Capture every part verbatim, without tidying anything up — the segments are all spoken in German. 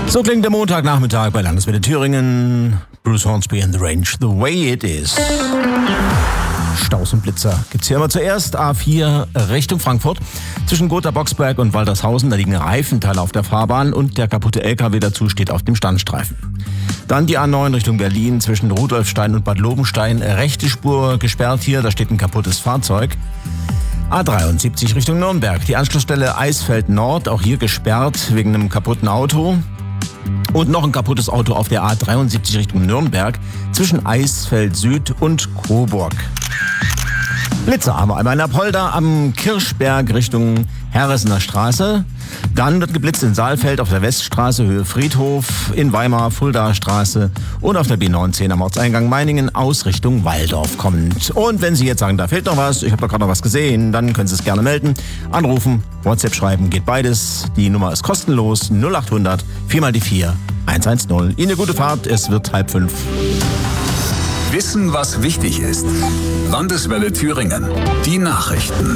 So klingt der Montagnachmittag bei Landeswelle Thüringen. Bruce Hornsby and the Range, The Way It Is. Staus und Blitzer gibt's hier immer zuerst. A vier Richtung Frankfurt. Zwischen Gotha-Boxberg und Waltershausen, da liegen Reifenteile auf der Fahrbahn und der kaputte L K W dazu steht auf dem Standstreifen. Dann die A neun Richtung Berlin zwischen Rudolfstein und Bad Lobenstein. Rechte Spur gesperrt hier, da steht ein kaputtes Fahrzeug. A dreiundsiebzig Richtung Nürnberg. Die Anschlussstelle Eisfeld Nord, auch hier gesperrt wegen einem kaputten Auto. Und noch ein kaputtes Auto auf der A dreiundsiebzig Richtung Nürnberg zwischen Eisfeld Süd und Coburg. Blitzer haben wir einmal in Apolda am Kirchberg Richtung Herresener Straße. Dann wird geblitzt in Saalfeld auf der Weststraße Höhe Friedhof, in Weimar Fuldaer Straße und auf der B neunzehn am Ortseingang Meiningen aus Richtung Walldorf kommend. Und wenn Sie jetzt sagen, da fehlt noch was, ich habe doch gerade noch was gesehen, dann können Sie es gerne melden. Anrufen, WhatsApp schreiben, geht beides. Die Nummer ist kostenlos, null acht hundert vier mal die vier eins eins null. Ihnen eine gute Fahrt, es wird halb fünf. Wissen, was wichtig ist. Landeswelle Thüringen. Die Nachrichten.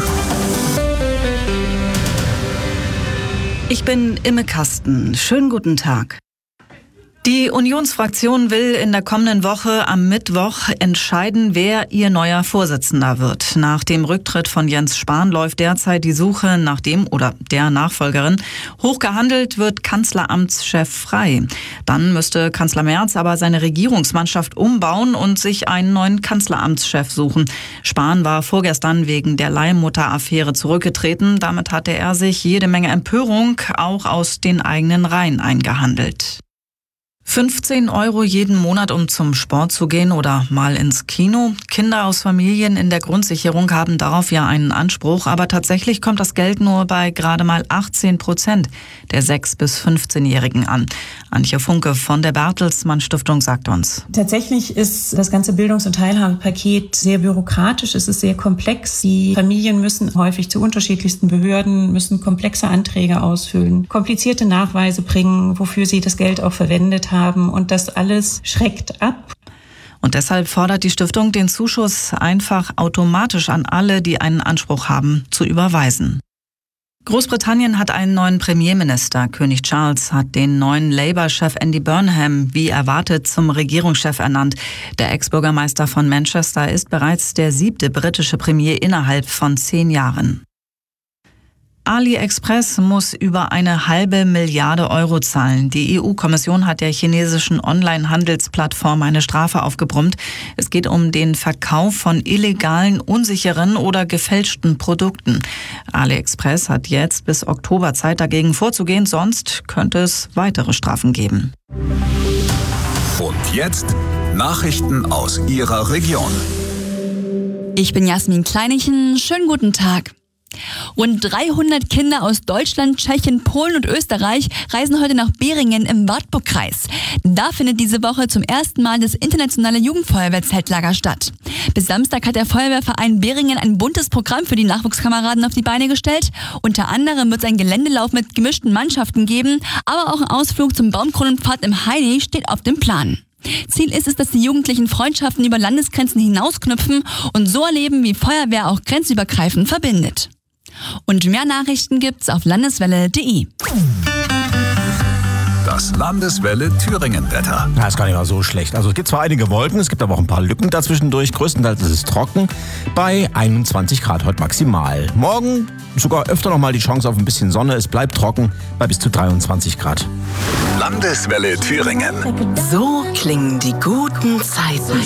Ich bin Imme Kasten. Schönen guten Tag. Die Unionsfraktion will in der kommenden Woche am Mittwoch entscheiden, wer ihr neuer Vorsitzender wird. Nach dem Rücktritt von Jens Spahn läuft derzeit die Suche nach dem oder der Nachfolgerin. Hoch gehandelt wird Kanzleramtschef Frey. Dann müsste Kanzler Merz aber seine Regierungsmannschaft umbauen und sich einen neuen Kanzleramtschef suchen. Spahn war vorgestern wegen der Leihmutter-Affäre zurückgetreten. Damit hatte er sich jede Menge Empörung auch aus den eigenen Reihen eingehandelt. fünfzehn Euro jeden Monat, um zum Sport zu gehen oder mal ins Kino. Kinder aus Familien in der Grundsicherung haben darauf ja einen Anspruch, aber tatsächlich kommt das Geld nur bei gerade mal achtzehn Prozent der sechs- bis fünfzehnjährigen an. Antje Funke von der Bertelsmann Stiftung sagt uns. Tatsächlich ist das ganze Bildungs- und Teilhabepaket sehr bürokratisch, es ist sehr komplex. Die Familien müssen häufig zu unterschiedlichsten Behörden, müssen komplexe Anträge ausfüllen, komplizierte Nachweise bringen, wofür sie das Geld auch verwendet haben. Und das alles schreckt ab. Und deshalb fordert die Stiftung, den Zuschuss einfach automatisch an alle, die einen Anspruch haben, zu überweisen. Großbritannien hat einen neuen Premierminister. König Charles hat den neuen Labour-Chef Andy Burnham wie erwartet zum Regierungschef ernannt. Der Ex-Bürgermeister von Manchester ist bereits der siebte britische Premier innerhalb von zehn Jahren. AliExpress muss über eine halbe Milliarde Euro zahlen. Die E U-Kommission hat der chinesischen Online-Handelsplattform eine Strafe aufgebrummt. Es geht um den Verkauf von illegalen, unsicheren oder gefälschten Produkten. AliExpress hat jetzt bis Oktober Zeit, dagegen vorzugehen, sonst könnte es weitere Strafen geben. Und jetzt Nachrichten aus Ihrer Region. Ich bin Jasmin Kleinichen. Schönen guten Tag. Rund dreihundert Kinder aus Deutschland, Tschechien, Polen und Österreich reisen heute nach Beringen im Wartburgkreis. Da findet diese Woche zum ersten Mal das internationale Jugendfeuerwehrzeltlager statt. Bis Samstag hat der Feuerwehrverein Beringen ein buntes Programm für die Nachwuchskameraden auf die Beine gestellt. Unter anderem wird es einen Geländelauf mit gemischten Mannschaften geben, aber auch ein Ausflug zum Baumkronenpfad im Heini steht auf dem Plan. Ziel ist es, dass die Jugendlichen Freundschaften über Landesgrenzen hinausknüpfen und so erleben, wie Feuerwehr auch grenzübergreifend verbindet. Und mehr Nachrichten gibt's auf landeswelle punkt de. Das Landeswelle Thüringen-Wetter. Ja, ist gar nicht mal so schlecht. Also es gibt zwar einige Wolken, es gibt aber auch ein paar Lücken dazwischendurch. Größtenteils ist es trocken bei einundzwanzig Grad heute maximal. Morgen sogar öfter noch mal die Chance auf ein bisschen Sonne. Es bleibt trocken bei bis zu dreiundzwanzig Grad. Landeswelle Thüringen. So klingen die guten Zeiten.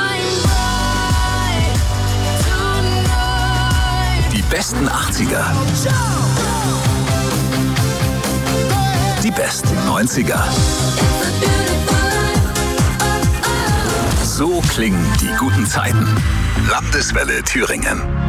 Die besten achtziger. Die besten neunziger. So klingen die guten Zeiten. Landeswelle Thüringen.